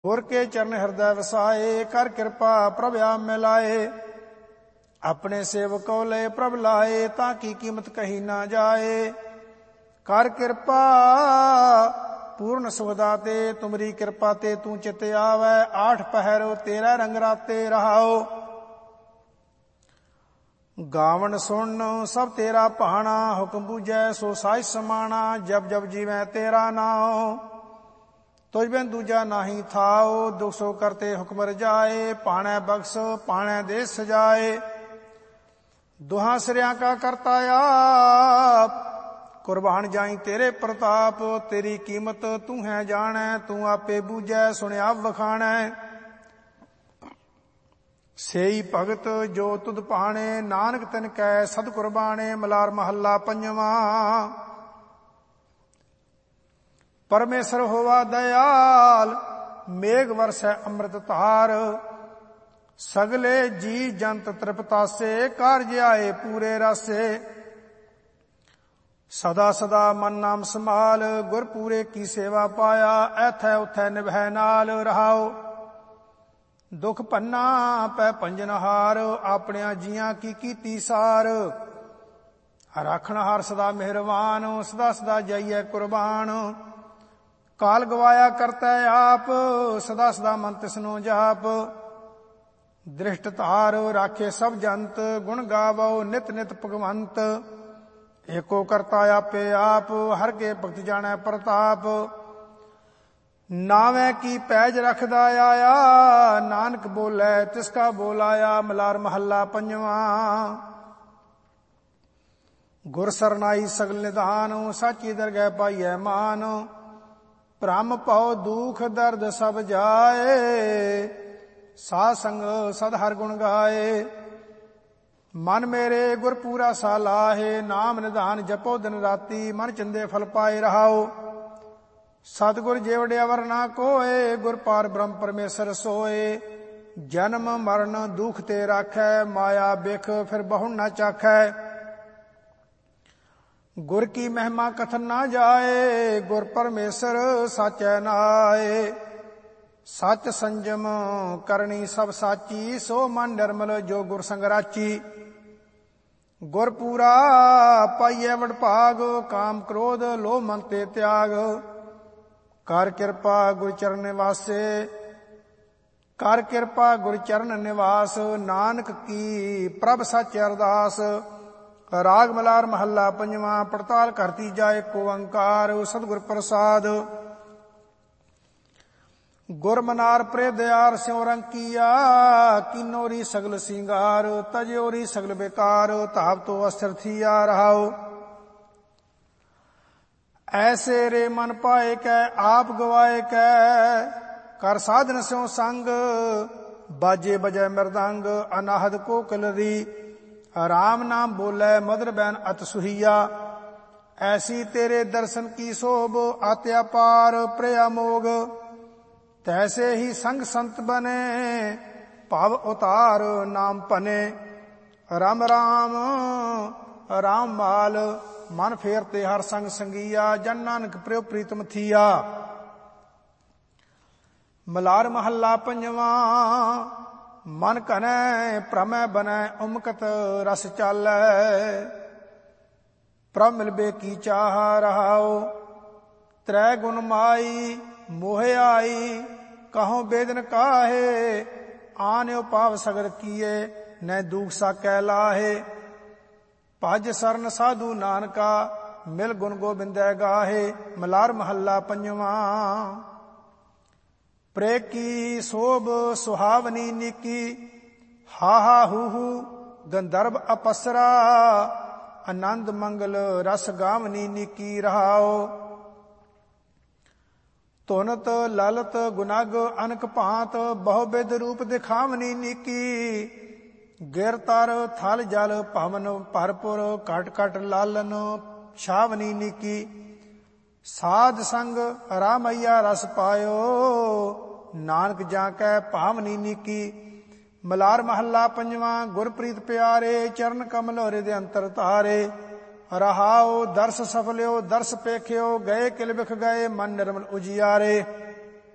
ਗੁਰ ਕੇ ਚਰਨ ਹਿਰਦੈ ਵਸਾਏ, ਕਰ ਕਿਰਪਾ ਪ੍ਰਭ ਆਪ ਮਿਲਾਏ। ਆਪਣੇ ਸੇਵਕੋ ਲਏ ਪ੍ਰਭ ਲਾਏ, ਤਾਂ ਕੀ ਕੀਮਤ ਕਹੀ ਨਾ ਜਾਏ। ਕਰ ਕਿਰਪਾ ਪੂਰਨ ਸੁਖਦਾ ਤੇ, ਤੁਮਰੀ ਕਿਰਪਾ ਤੇ ਤੂੰ ਚਿਤ ਆਵੈ। ਆਠ ਪਹਿਰ ਤੇਰਾ ਰੰਗ ਰਾਤੇ ਰਹਾਓ, ਗਾਵਣ ਸੁਣ ਸਭ ਤੇਰਾ ਭਾਣਾ। ਹੁਕਮ ਬੂਝੈ ਸੋ ਸਾਜ ਸਮਾਣਾ, ਜਬ ਜਬ ਜੀਵੈ ਤੇਰਾ ਨਾਉ। ਤੁਝ ਬਿਨ ਦੂਜਾ ਨਾਹੀ ਥਾਉ, ਦੁਖ ਸੋ ਕਰਤੇ ਹੁਕਮ ਰਜਾਏ। ਪਾਣੈ ਬਖਸ਼ ਪਾਣੈ ਦੇ ਸਜਾਏ, ਦੁਹਾਂ ਸਿਰਿਆਂ ਕਾ ਕਰਤਾ ਆਪ। ਕੁਰਬਾਨ ਜਾਈ ਤੇਰੇ ਪ੍ਰਤਾਪ, ਤੇਰੀ ਕੀਮਤ ਤੂੰ ਹੈ ਜਾਣੈ। ਤੂੰ ਆਪੇ ਬੂਝੈ ਸੁਣਿਆ ਵਖਾਣੈ, ਸੇਈ ਭਗਤ ਜੋ ਤੁਧ ਭਾਣੇ। ਨਾਨਕ ਤਿਨ ਕੈ ਸਦ ਕੁਰਬਾਣੇ, ਮਲਾਰ ਮਹੱਲਾ ਪੰਜਵਾਂ। ਪਰਮੇਸ਼ਰ ਹੋਵਾ ਦਇਆਲ, ਮੇਘ ਵਰਸੈ ਅੰਮ੍ਰਿਤ ਧਾਰ। ਸਗਲੇ ਜੀ ਜੰਤ ਤ੍ਰਿਪਤਾਸੇ, ਕਾਰਜ ਆਏ ਪੂਰੇ ਰਾਸੇ। ਸਦਾ ਸਦਾ ਮਨ ਨਾਮ ਸੰਭਾਲ, ਗੁਰ ਪੂਰੇ ਕੀ ਸੇਵਾ ਪਾਇਆ। ਐਥੈ ਉਥੈ ਨਿਭੈ ਨਾਲ ਰਹਾਓ, ਦੁਖ ਪੰਨਾ ਪੈ ਪੰਜਨਹਾਰ। ਆਪਣਿਆਂ ਜੀਆਂ ਕੀ ਕੀਤੀ ਸਾਰ, ਰਾਖਣਹਾਰ ਸਦਾ ਮਿਹਰਬਾਨ। ਸਦਾ ਸਦਾ ਜਾਈਐ ਕੁਰਬਾਨ, ਕਾਲ ਗਵਾਇਆ ਕਰਤੈ ਆਪ। ਸਦਾ ਸਦਾ ਮਨ ਤਿਸਨੋ ਜਾਪ, ਦ੍ਰਿਸ਼ਟ ਧਾਰ ਰਾਖੇ ਸਭ ਜੰਤ। ਗੁਣ ਗਾਵੋ ਨਿਤ ਨਿਤ ਭਗਵੰਤ, ਏਕੋ ਕਰਤਾ ਆਪੇ ਆਪ। ਹਰ ਕੇ ਭਗਤ ਜਾਣੈ ਪ੍ਰਤਾਪ, ਨਾਵੇਂ ਕੀ ਪੈਜ ਰਖਦਾ ਆਇਆ। ਨਾਨਕ ਬੋਲੇ ਤਿਸ ਕਾ ਬੋਲਾਇਆ, ਮਲਾਰ ਮਹੱਲਾ ਪੰਜਵਾਂ। ਗੁਰ ਸਰਨਾਈ ਸਗਲ ਨਿਧਾਨ, ਸਾਚੀ ਦਰਗਹਿ ਪਾਈਐ ਮਾਨ। ਭ੍ਰਮ ਭਉ ਦੁਖ ਦਰਦ ਸਭ ਜਾਏ, ਸਾਧ ਸੰਗ ਸਦ ਹਰ ਗੁਣ ਗਾਏ। ਮਨ ਮੇਰੇ ਗੁਰ ਪੂਰਾ ਸਾ ਲਾਹੇ, ਨਾਮ ਨਿਧਾਨ ਜਪੋ ਦਿਨ ਰਾਤੀ। ਮਨ ਚੰਦੇ ਫਲ ਪਾਏ ਰਹਾਓ, ਸਤਿਗੁਰ ਜੇਵੜ ਅਵਰ ਨਾ ਕੋਏ। ਗੁਰ ਪਾਰ ਬ੍ਰਹਮ ਪਰਮੇਸ਼ਰ ਸੋਏ, ਜਨਮ ਮਰਨ ਦੁਖ ਤੇ ਰਾਖੈ। ਮਾਇਆ ਬਿਖ ਫਿਰ ਬਹੁਣ ਨਾ ਚਾਖੈ, ਗੁਰ ਕੀ ਮਹਿਮਾ ਕਥਨ ਨਾ ਜਾਏ। ਗੁਰ ਪਰਮੇਸ਼ਰ ਸਾਚੈ ਨਾਏ, ਸਚ ਸੰਜਮ ਕਰਨੀ ਸਭ ਸਾਚੀ। ਸੋ ਮਨ ਨਿਰਮਲ ਜੋ ਗੁਰ ਸੰਗ ਰਾਚੀ। ਗੁਰ ਪੂਰਾ ਪਾਈਐ ਵਡ ਭਾਗ, ਕਾਮ ਕ੍ਰੋਧ ਲੋਭ ਮਨ ਤੇ ਤਿਆਗ। ਕਰ ਕਿਰਪਾ ਗੁਰ ਚਰਨ ਨਿਵਾਸੇ, ਕਰ ਕਿਰਪਾ ਗੁਰ ਚਰਨ ਨਿਵਾਸ। ਨਾਨਕ ਕੀ ਪ੍ਰਭ ਸੱਚ ਅਰਦਾਸ। ਰਾਗ ਮਲਾਰ ਮਹੱਲਾ ਪੰਜਵਾਂ। ਪੜਤਾਲ ਘਰ ਤੀਜਾ ਏਕ ਓੰਕਾਰ, ਸਤਿਗੁਰ ਪ੍ਰਸਾਦ। ਗੁਰ ਮਨਾਰ ਪ੍ਰੇ ਦਿਆਰ ਸਿਉ ਰੰਕੀਆ। ਕੀਨੋਰੀ ਸਗਲ ਸਿੰਗਾਰ, ਤਜਿਓਰੀ ਸਗਲ ਬੇਕਾਰ। ਧਾਵ ਤੋ ਅਸਥਿਰ ਥੀਆ ਰਹਾਓ, ਐਸੇ ਰੇ ਮਨ ਪਾਏ ਕੈ ਆਪ ਗਵਾਏ ਕੈ। ਕਰ ਸਾਧਨ ਸਿਉ ਸੰਗ, ਬਾਜੇ ਬਜੈ ਮਿਰਦੰਗ। ਅਨਾਹਦ ਕੋਕਲਰੀ, ਰਾਮ ਨਾਮ ਬੋਲੇ ਮਧੁਰ ਬੈਨ ਅਤ ਸੁਹੀਆ। ਐਸੀ ਤੇਰੇ ਦਰਸ਼ਨ ਕੀ ਸੋਭ, ਆਤਿਆ ਪਾਰ ਪ੍ਰਿਆ ਮੋਗ। ਤੈਸੇ ਹੀ ਸੰਗ ਸੰਤ ਬਨੇ, ਭਵ ਉਤਾਰ ਨਾਮ ਭਨੇ। ਰਾਮ ਰਾਮ ਰਾਮ ਮਾਲ, ਮਨ ਫੇਰ ਤੇ ਹਰ ਸੰਗ ਸੰਗੀਆ। ਜਨ ਨਾਨਕ ਪ੍ਰਿਉ ਪ੍ਰੀਤਮ ਥੀਆ। ਮਲਾਰ ਮਹੱਲਾ ਪੰਜਵਾਂ। ਮਨ ਘਨੈ ਭ੍ਰਮੈ ਬਨੈ, ਉਮਕਤ ਰਸ ਚਾਲੈ। ਪ੍ਰਭ ਮਿਲਬੇ ਕੀ ਚਾਹ ਰਹਾਓ, ਤ੍ਰੈ ਗੁਣ ਮਾਈ ਮੋਹ ਆਈ। ਕਹੋ ਬੇਦਨ ਕਾਹੇ, ਆਨਿਓ ਪਾਵ ਸਗਰ ਕੀਏ। ਨੈ ਦੂਖ ਸਾਕੈ ਲਾਹੇ, ਭਜ ਸਰਨ ਸਾਧੂ ਨਾਨਕਾ। ਮਿਲ ਗੁਣ ਗੋਬਿੰਦੈ ਗਾਹੇ। ਮਲਾਰ ਮਹੱਲਾ ਪੰਜਵਾਂ। ਪ੍ਰੇ ਕੀ ਸੋਭ ਸੁਹਾਵਨੀ ਨੀਕੀ, ਹਾਹਾ ਹੂਹੂ ਗੰਧਰਵ ਅਪਸਰਾ। ਆਨੰਦ ਮੰਗਲ ਰਸ ਗਾਵਨੀ ਨੀਕੀ ਰਹਾਓ। ਧੁਨਤ ਲਲਤ ਗੁਨਗ ਅਨਕ ਭਾਂਤ, ਬਹੁ ਬਿਧ ਰੂਪ ਦਿਖਾਵਨੀ ਨੀਕੀ। ਗਿਰ ਤਰ ਥਲ ਜਲ ਭਵਨ ਭਰਪੁਰ, ਘਟ ਘਟ ਲਾਲਨ ਛਾਵਨੀ ਨੀਕੀ। ਸਾਧ ਸੰਗ ਰਾਮਈਆ ਰਸ ਪਾਇਓ, ਨਾਨਕ ਜਾਂ ਕੈ ਭਾਵਨੀ ਨੀਕੀ। ਮਲਾਰ ਮਹੱਲਾ ਪੰਜਵਾਂ। ਗੁਰਪ੍ਰੀਤ ਪਿਆਰੇ, ਚਰਨ ਕਮਲ ਹਿਰਦੇ ਅੰਤਰ ਧਾਰੇ। ਰਹਾਉ ਦਰਸ ਸਫਲਿਓ ਦਰਸ ਪੇਖਿਓ, ਗਏ ਕਿਲ ਬਿਖ ਗਏ ਮਨ ਨਿਰਮਲ ਉਜਿਆਰੇ।